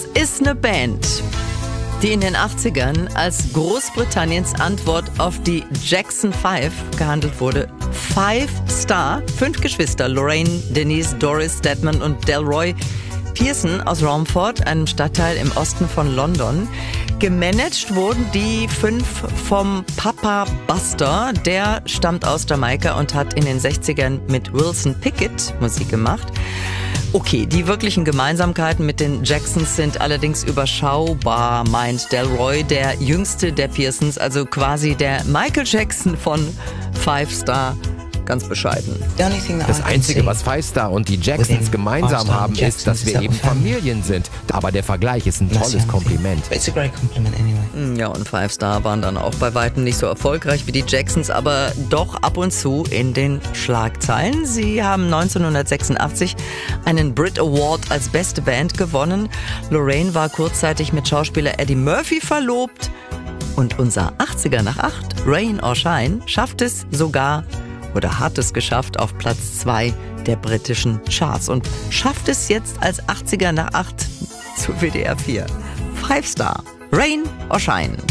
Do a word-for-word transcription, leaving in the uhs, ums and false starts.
ist eine Band, die in den achtzigern als Großbritanniens Antwort auf die Jackson Five gehandelt wurde. Five Star, fünf Geschwister, Lorraine, Denise, Doris, Stedman und Delroy Pearson aus Romford, einem Stadtteil im Osten von London. Gemanagt wurden die fünf vom Papa Buster. Der stammt aus Jamaika und hat in den sechzigern mit Wilson Pickett Musik gemacht. Okay, die wirklichen Gemeinsamkeiten mit den Jacksons sind allerdings überschaubar, meint Delroy, der jüngste der Pearsons, also quasi der Michael Jackson von Five Star. Ganz bescheiden. Das Einzige, was Five Star und die Jacksons gemeinsam haben, ist, dass wir eben Familien sind. Aber der Vergleich ist ein tolles Kompliment. Ja, und Five Star waren dann auch bei weitem nicht so erfolgreich wie die Jacksons, aber doch ab und zu in den Schlagzeilen. Sie haben neunzehnhundertsechsundachtzig einen Brit Award als beste Band gewonnen. Lorraine war kurzzeitig mit Schauspieler Eddie Murphy verlobt. Und unser achtziger nach acht, Rain or Shine, schafft es sogar oder hat es geschafft auf Platz zwei der britischen Charts und schafft es jetzt als achtziger nach acht zu W D R vier. Five Star, Rain or Shine.